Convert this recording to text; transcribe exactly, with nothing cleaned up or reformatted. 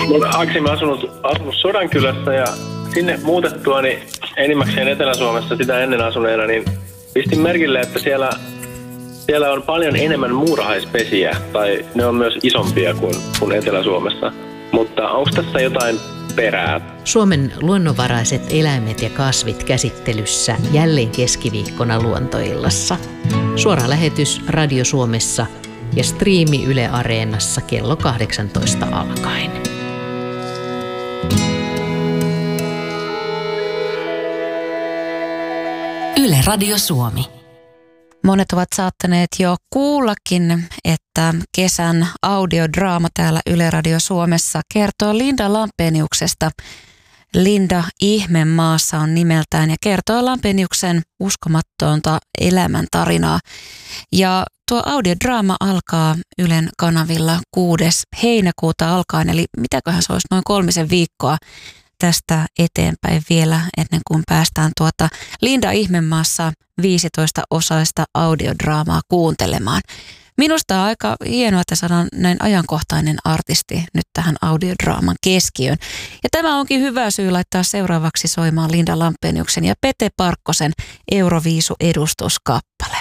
Mä olen aikaisemmin asunut, asunut Sodankylässä ja sinne muutettua niin enimmäkseen Etelä-Suomessa sitä ennen asuneena, niin pistin merkille, että siellä, siellä on paljon enemmän muurahaispesiä, tai ne on myös isompia kuin, kuin Etelä-Suomessa. Mutta onko tässä jotain perää? Suomen luonnonvaraiset eläimet ja kasvit käsittelyssä jälleen keskiviikkona Luontoillassa. Suora lähetys Radio Suomessa ja striimi Yle Areenassa kello kahdeksantoista alkaen. Yle Radio Suomi. Monet ovat saattaneet jo kuullakin, että kesän audiodraama täällä Yle Radio Suomessa kertoo Linda Lampeniuksesta. Linda Ihmemaassa on nimeltään ja kertoo Lampeniuksen uskomattonta elämäntarinaa. Ja tuo audiodraama alkaa Ylen kanavilla kuudes heinäkuuta alkaen, eli mitäköhän se olisi noin kolmisen viikkoa tästä eteenpäin vielä ennen kuin päästään tuota Linda Ihmemaassa viisitoista-osaista audiodraamaa kuuntelemaan. Minusta on aika hienoa, että saadaan näin ajankohtainen artisti nyt tähän audiodraaman keskiöön. Ja tämä onkin hyvä syy laittaa seuraavaksi soimaan Linda Lampeniuksen ja Pete Parkkosen Euroviisu-edustuskappale.